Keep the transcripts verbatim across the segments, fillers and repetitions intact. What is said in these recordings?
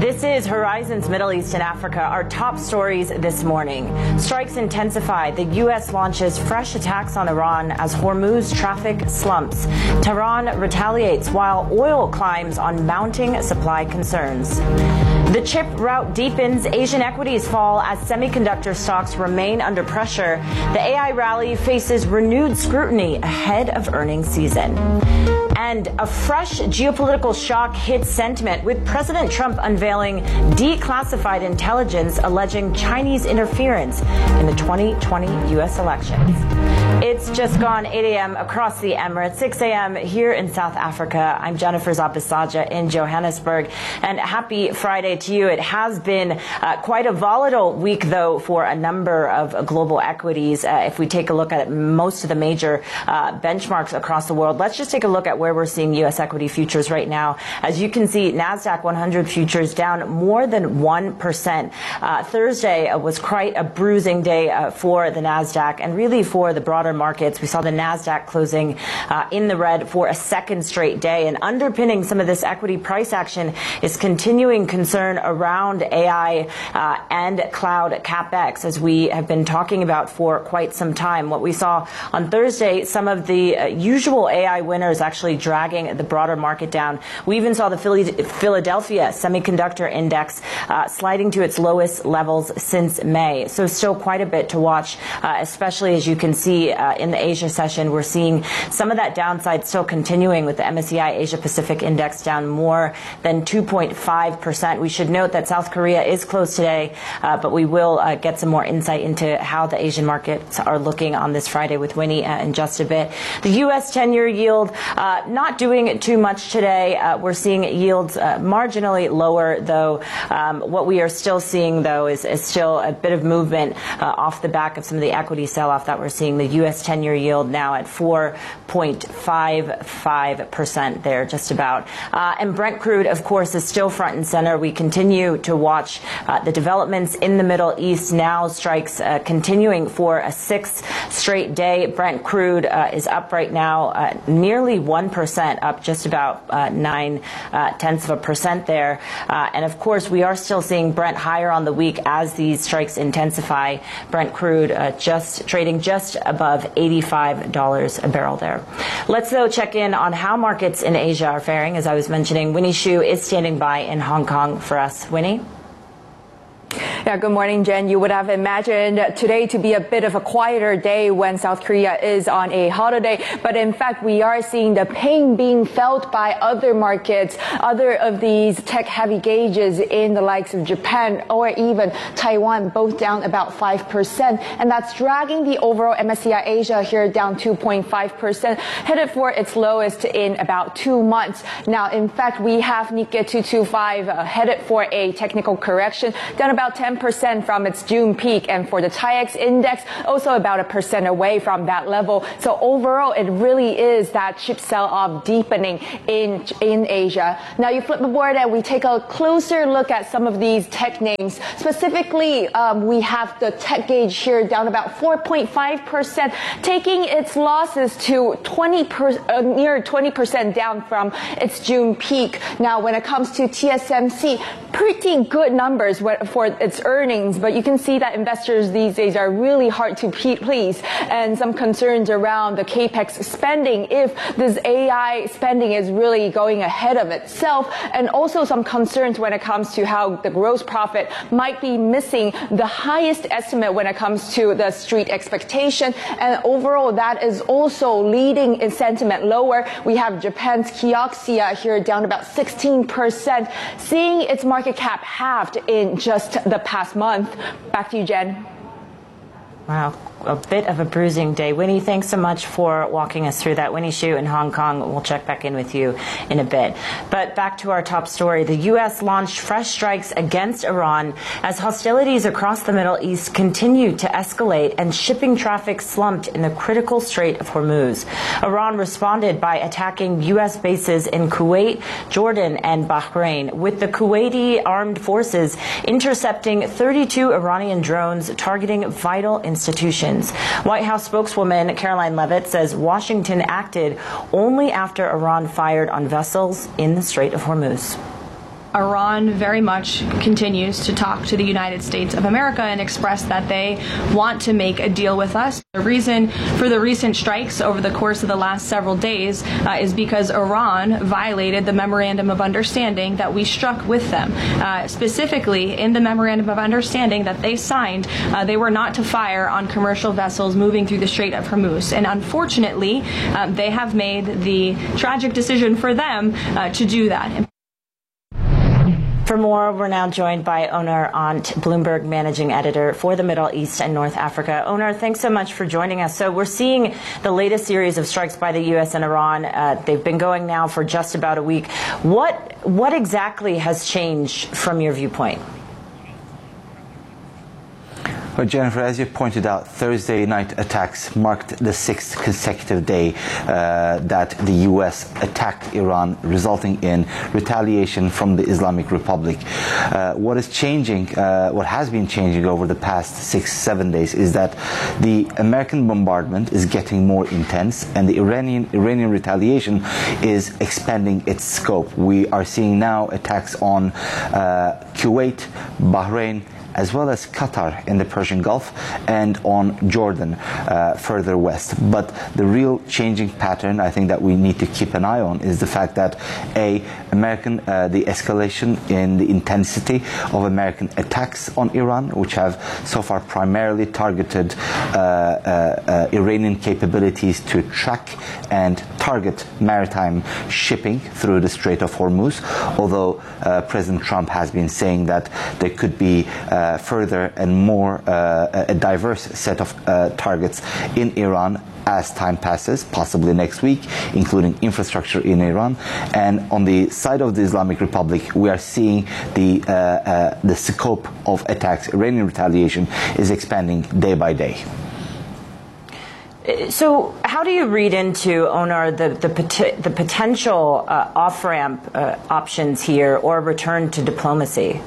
This is Horizon's Middle East and Africa. Our top stories this morning. Strikes intensify. The U S launches fresh attacks on Iran as Hormuz traffic slumps. Tehran retaliates while oil climbs on mounting supply concerns. The chip rout deepens. Asian equities fall as semiconductor stocks remain under pressure. The A I rally faces renewed scrutiny ahead of earnings season. And a fresh geopolitical shock hits sentiment with President Trump unveiling declassified intelligence alleging Chinese interference in the twenty twenty U S elections. It's just gone eight a m across the Emirates, six a m here in South Africa. I'm Jennifer Zapisaja in Johannesburg, and happy Friday to you. It has been uh, quite a volatile week, though, for a number of global equities. Uh, if we take a look at most of the major uh, benchmarks across the world, let's just take a look at where we're seeing U S equity futures right now. As you can see, NASDAQ one hundred futures down more than one percent. Uh, Thursday was quite a bruising day uh, for the NASDAQ and really for the broader markets. We saw the NASDAQ closing uh, in the red for a second straight day, and underpinning some of this equity price action is continuing concern around A I uh, and cloud capex, as we have been talking about for quite some time. What we saw on Thursday, some of the uh, usual A I winners actually dragging the broader market down. We even saw the Philadelphia Semiconductor Index uh, sliding to its lowest levels since May. So still quite a bit to watch, uh, especially as you can see uh, in the Asia session. We're seeing some of that downside still continuing, with the M S C I Asia Pacific Index down more than two point five percent. We should note that South Korea is closed today, uh, but we will uh, get some more insight into how the Asian markets are looking on this Friday with Winnie uh, in just a bit. The U S ten-year yield uh, not doing too much today. Uh, we're seeing yields uh, marginally lower, though. Um, what we are still seeing, though, is, is still a bit of movement uh, off the back of some of the equity sell-off that we're seeing. The U S ten-year yield now at four point five five percent there, just about. Uh, and Brent crude, of course, is still front and center. We continue to watch uh, the developments in the Middle East. Now strikes uh, continuing for a sixth straight day. Brent crude uh, is up right now uh, nearly one percent, up just about uh, nine uh, tenths of a percent there. Uh, and of course, we are still seeing Brent higher on the week as these strikes intensify. Brent crude uh, just trading just above eighty-five dollars a barrel there. Let's, though, check in on how markets in Asia are faring. As I was mentioning, Winnie Xu is standing by in Hong Kong for us. Winnie? Yeah, good morning, Jen. You would have imagined today to be a bit of a quieter day when South Korea is on a holiday. But in fact, we are seeing the pain being felt by other markets, other of these tech-heavy gauges in the likes of Japan or even Taiwan, both down about five percent. And that's dragging the overall M S C I Asia here down two point five percent, headed for its lowest in about two months. Now, in fact, we have Nikkei two twenty-five uh, headed for a technical correction, down about ten percent from its June peak, and for the TAIEX index, also about a percent away from that level. So overall, it really is that chip sell-off deepening in in Asia. Now, you flip the board and we take a closer look at some of these tech names. Specifically, um, we have the tech gauge here down about four point five percent, taking its losses to twenty per, uh, near twenty percent down from its June peak. Now, when it comes to T S M C, pretty good numbers for its earnings, but you can see that investors these days are really hard to please, and some concerns around the capex spending, if this A I spending is really going ahead of itself, and also some concerns when it comes to how the gross profit might be missing the highest estimate when it comes to the street expectation, and overall that is also leading in sentiment lower. We have Japan's Kioxia here down about sixteen percent, seeing its market cap halved in just the past month. Back to you, Jen. Wow, a bit of a bruising day. Winnie, thanks so much for walking us through that. Winnie Xu in Hong Kong. We'll check back in with you in a bit. But back to our top story. The U S launched fresh strikes against Iran as hostilities across the Middle East continue to escalate and shipping traffic slumped in the critical Strait of Hormuz. Iran responded by attacking U S bases in Kuwait, Jordan, and Bahrain, with the Kuwaiti armed forces intercepting thirty-two Iranian drones targeting vital institutions. White House spokeswoman Caroline Leavitt says Washington acted only after Iran fired on vessels in the Strait of Hormuz. Iran very much continues to talk to the United States of America and express that they want to make a deal with us. The reason for the recent strikes over the course of the last several days uh, is because Iran violated the Memorandum of Understanding that we struck with them. Uh, specifically, in the Memorandum of Understanding that they signed, uh, they were not to fire on commercial vessels moving through the Strait of Hormuz. And unfortunately, uh, they have made the tragic decision for them uh, to do that. For more, we're now joined by Onar Ant, Bloomberg managing editor for the Middle East and North Africa. Onar, thanks so much for joining us. So we're seeing the latest series of strikes by the U S and Iran. Uh, they've been going now for just about a week. What, what exactly has changed from your viewpoint? Well, Jennifer, as you pointed out, Thursday night attacks marked the sixth consecutive day uh, that the U S attacked Iran, resulting in retaliation from the Islamic Republic. Uh, what is changing, uh, what has been changing over the past six, seven days is that the American bombardment is getting more intense and the Iranian, Iranian retaliation is expanding its scope. We are seeing now attacks on uh, Kuwait, Bahrain, as well as Qatar in the Persian Gulf, and on Jordan uh, further west. But the real changing pattern, I think, that we need to keep an eye on is the fact that a American, uh, the escalation in the intensity of American attacks on Iran, which have so far primarily targeted uh, uh, uh, Iranian capabilities to track and target maritime shipping through the Strait of Hormuz, although uh, President Trump has been saying that there could be uh, Uh, further and more uh, a diverse set of uh, targets in Iran as time passes, possibly next week, including infrastructure in Iran. And on the side of the Islamic Republic, we are seeing the uh, uh, the scope of attacks, Iranian retaliation, is expanding day by day. So how do you read into, Onar, the, the, the potential uh, off-ramp uh, options here or return to diplomacy?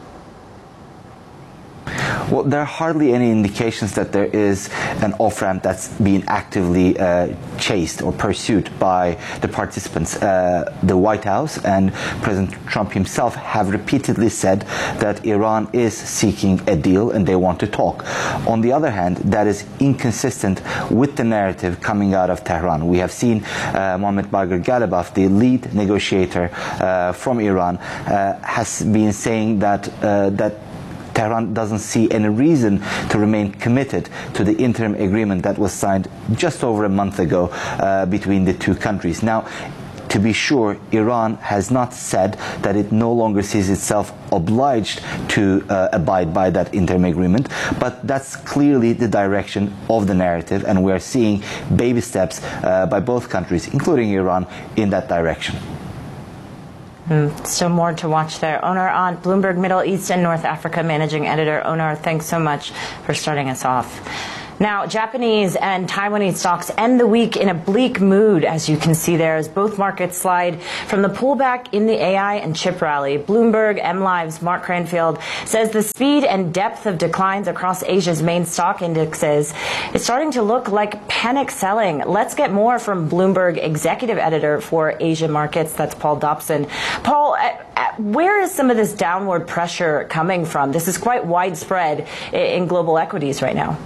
Well, there are hardly any indications that there is an off-ramp that's being actively uh, chased or pursued by the participants. Uh, the White House and President Trump himself have repeatedly said that Iran is seeking a deal and they want to talk. On the other hand, that is inconsistent with the narrative coming out of Tehran. We have seen uh, Mohammad Bagher Ghalibaf, the lead negotiator uh, from Iran, uh, has been saying that uh, that Tehran doesn't see any reason to remain committed to the interim agreement that was signed just over a month ago uh, between the two countries. Now, to be sure, Iran has not said that it no longer sees itself obliged to uh, abide by that interim agreement, but that's clearly the direction of the narrative, and we are seeing baby steps uh, by both countries, including Iran, in that direction. Mm, so more to watch there. Onar Ant, Bloomberg Middle East and North Africa managing editor. Onar, thanks so much for starting us off. Now, Japanese and Taiwanese stocks end the week in a bleak mood, as you can see there, as both markets slide from the pullback in the A I and chip rally. Bloomberg MLive's Mark Cranfield says the speed and depth of declines across Asia's main stock indexes is starting to look like panic selling. Let's get more from Bloomberg executive editor for Asia markets. That's Paul Dobson. Paul, where is some of this downward pressure coming from? This is quite widespread in global equities right now.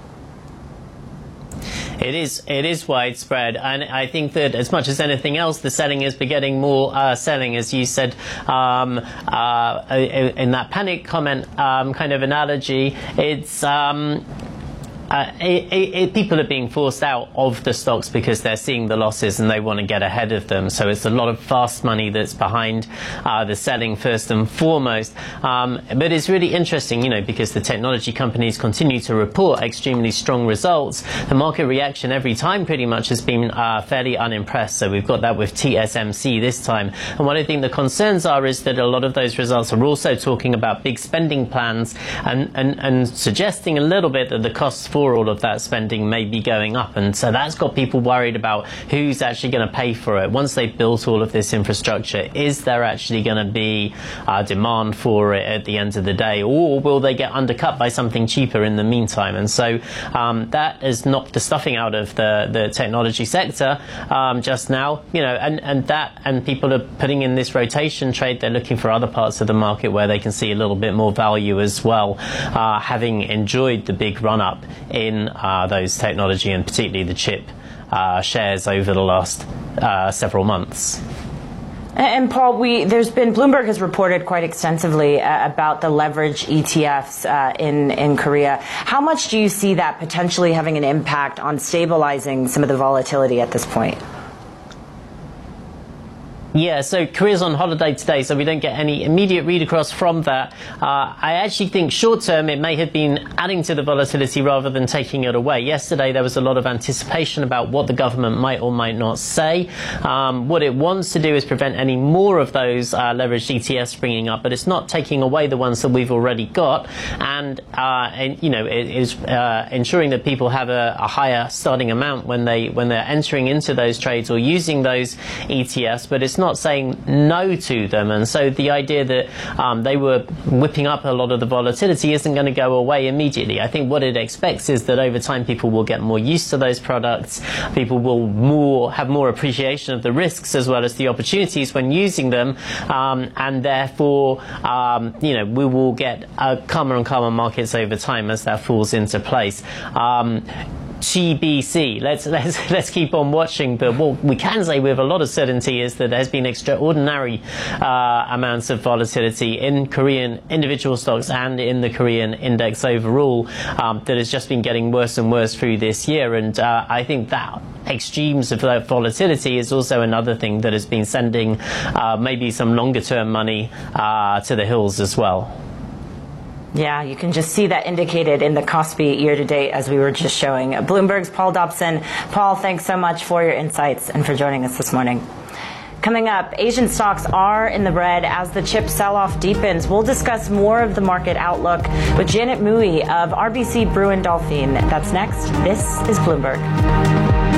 It is it is widespread, and I think that as much as anything else, the selling is begetting more uh, selling, as you said um, uh, in that panic comment um, kind of analogy. It's um, Uh, it, it, it, people are being forced out of the stocks because they're seeing the losses and they want to get ahead of them. So it's a lot of fast money that's behind uh, the selling first and foremost. Um, but it's really interesting, you know, because the technology companies continue to report extremely strong results. The market reaction every time pretty much has been uh, fairly unimpressed. So we've got that with T S M C this time. And what I think the concerns are is that a lot of those results are also talking about big spending plans and, and, and suggesting a little bit that the costs for before all of that spending may be going up. And so that's got people worried about who's actually going to pay for it. Once they've built all of this infrastructure, is there actually going to be uh, demand for it at the end of the day, or will they get undercut by something cheaper in the meantime? And so um, that has knocked the stuffing out of the, the technology sector um, just now, you know, and, and that, and people are putting in this rotation trade. They're looking for other parts of the market where they can see a little bit more value as well, uh, having enjoyed the big run up in uh, those technology and particularly the chip uh, shares over the last uh, several months. And Paul, we, there's been, Bloomberg has reported quite extensively uh, about the leverage E T Fs uh, in, in Korea. How much do you see that potentially having an impact on stabilizing some of the volatility at this point? Yeah, so Korea's on holiday today, so we don't get any immediate read across from that. Uh, I actually think short term it may have been adding to the volatility rather than taking it away. Yesterday there was a lot of anticipation about what the government might or might not say. Um, what it wants to do is prevent any more of those uh, leveraged E T Fs springing up, but it's not taking away the ones that we've already got. And, uh, and you know, it is uh, ensuring that people have a, a higher starting amount when they when they're entering into those trades or using those E T Fs, but it's not saying no to them. And so the idea that um, they were whipping up a lot of the volatility isn't going to go away immediately. I think what it expects is that over time people will get more used to those products, people will more have more appreciation of the risks as well as the opportunities when using them, um, and therefore um, you know, we will get uh, calmer and calmer markets over time as that falls into place. Um, T B C. Let's let's let's keep on watching. But what we can say with a lot of certainty is that there's been extraordinary uh, amounts of volatility in Korean individual stocks and in the Korean index overall um, that has just been getting worse and worse through this year. And uh, I think that extremes of that volatility is also another thing that has been sending uh, maybe some longer term money uh, to the hills as well. Yeah, you can just see that indicated in the Kospi year-to-date, as we were just showing. Bloomberg's Paul Dobson. Paul, thanks so much for your insights and for joining us this morning. Coming up, Asian stocks are in the red as the chip sell-off deepens. We'll discuss more of the market outlook with Janet Mui of R B C Brewin Dolphin. That's next. This is Bloomberg.